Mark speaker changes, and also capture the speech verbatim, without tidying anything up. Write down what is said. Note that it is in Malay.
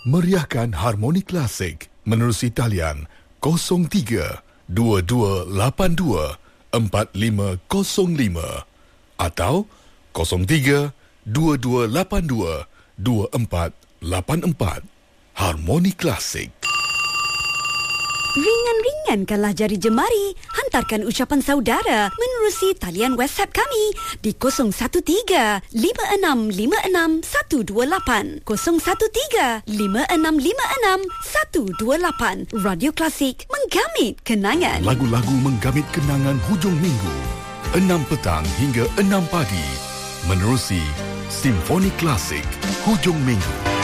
Speaker 1: Meriahkan harmoni klasik menerusi talian kosong tiga dua dua lapan dua empat lima kosong lima atau kosong tiga dua dua lapan dua dua empat lapan empat. Harmoni Klasik.
Speaker 2: Ringan-ringankanlah jari jemari. Hantarkan ucapan saudara menerusi talian WhatsApp kami di kosong satu tiga lima enam lima enam satu dua lapan kosong satu tiga lima enam lima enam satu dua lapan. Radio Klasik, menggamit kenangan.
Speaker 1: Lagu-lagu menggamit kenangan hujung minggu, enam petang hingga enam pagi, menerusi Simfoni Klasik hujung minggu.